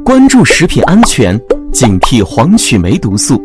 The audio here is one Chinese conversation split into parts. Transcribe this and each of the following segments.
关注食品安全，警惕黄曲霉毒素。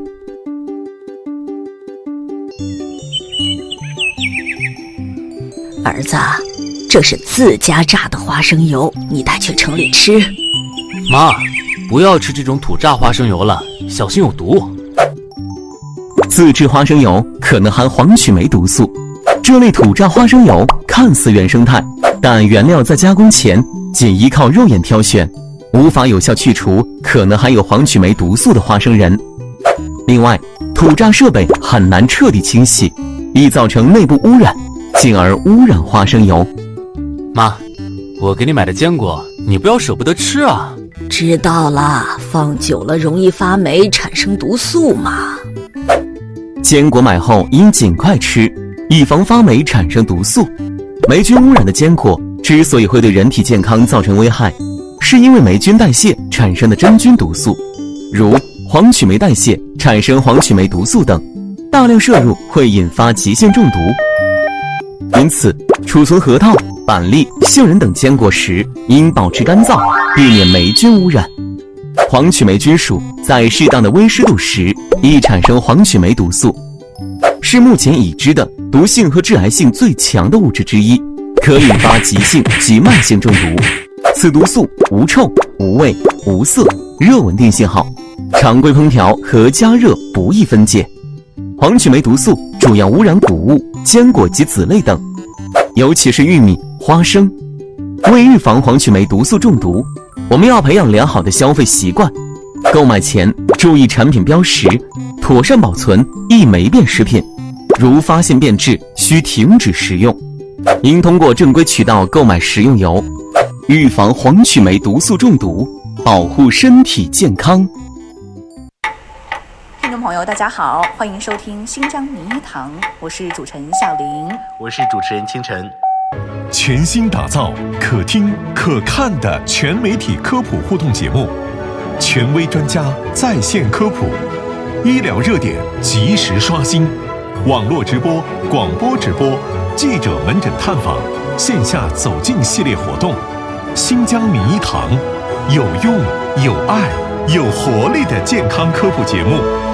儿子，这是自家榨的花生油，你带去城里吃。 妈，不要吃这种土榨花生油了，小心有毒。 自制花生油可能含黄曲霉毒素。这类土榨花生油看似原生态，但原料在加工前仅依靠肉眼挑选，无法有效去除可能含有黄曲霉毒素的花生仁。另外，土榨设备很难彻底清洗，易造成内部污染，进而污染花生油。 妈，我给你买的坚果，你不要舍不得吃啊。 知道了，放久了容易发霉，产生毒素嘛。 坚果买后应尽快吃，以防发霉产生毒素。霉菌污染的坚果之所以会对人体健康造成危害，是因为霉菌代谢产生的真菌毒素，如黄曲霉代谢产生黄曲霉毒素等，大量摄入会引发急性中毒。因此，储存核桃、板栗、杏仁等坚果时应保持干燥，避免霉菌污染。黄曲霉菌属在适当的微湿度时易产生黄曲霉毒素，是目前已知的毒性和致癌性最强的物质之一，可引发急性及慢性中毒。此毒素无臭、无味、无色，热稳定性好，常规烹调和加热不易分解。黄曲霉毒素主要污染谷物、坚果及籽类等，尤其是玉米、花生。为预防黄曲霉毒素中毒，我们要培养良好的消费习惯。购买前注意产品标识，妥善保存易霉变食品，如发现变质需停止食用。应通过正规渠道购买食用油，预防黄曲霉毒素中毒，保护身体健康。 听众朋友大家好，欢迎收听新疆名医堂，我是主持人夏玲， 我是主持人清晨。 全新打造可听可看的全媒体科普互动节目，权威专家在线科普，医疗热点及时刷新，网络直播、广播直播，记者门诊探访，线下走进系列活动。新疆名医堂，有用、有爱、有活力的健康科普节目。